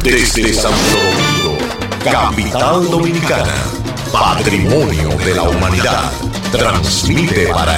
Desde Santo Domingo, capital dominicana, patrimonio de la humanidad, transmite para